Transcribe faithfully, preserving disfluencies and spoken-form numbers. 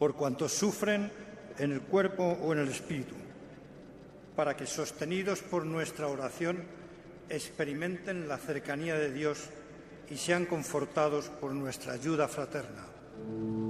por cuantos sufren en el cuerpo o en el espíritu, para que, sostenidos por nuestra oración, experimenten la cercanía de Dios y sean confortados por nuestra ayuda fraterna.